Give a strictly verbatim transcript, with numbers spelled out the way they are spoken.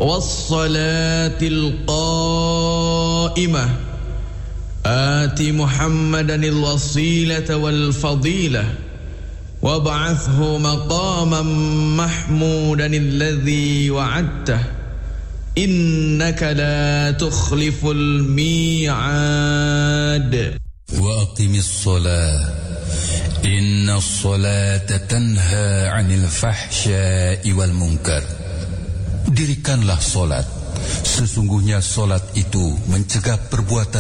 wassalatil qa'imah ati Muhammadanil wasilata wal fadilah wab'athhu maqaman mahmudanil ladzi wa'adtah innaka la tukhliful mi'ad. Wa aqimis shalah inna sholata tanha 'anil fahsya'i wal munkar. Dirikanlah solat, sesungguhnya solat itu mencegah perbuatan